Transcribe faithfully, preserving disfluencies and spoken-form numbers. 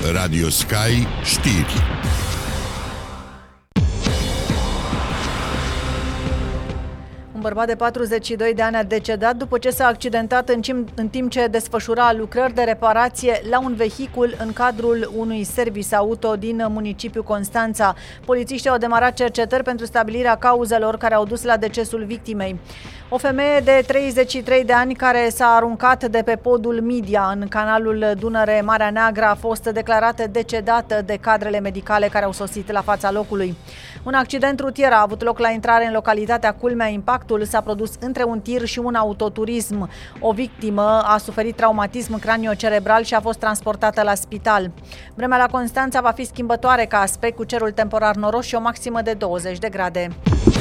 Radio Sky Știri. Un bărbat de patruzeci și doi de ani a decedat după ce s-a accidentat în timp, în timp ce desfășura lucrări de reparație la un vehicul în cadrul unui service auto din municipiul Constanța. Polițiștii au demarat cercetări pentru stabilirea cauzelor care au dus la decesul victimei. O femeie de treizeci și trei de ani care s-a aruncat de pe podul Midia în canalul Dunăre-Marea Neagră a fost declarată decedată de cadrele medicale care au sosit la fața locului. Un accident rutier a avut loc la intrare în localitatea Culmea. Impactul s-a produs între un tir și un autoturism. O victimă a suferit traumatism craniocerebral și a fost transportată la spital. Vremea la Constanța va fi schimbătoare ca aspect, cu cerul temporar noros și o maximă de douăzeci de grade.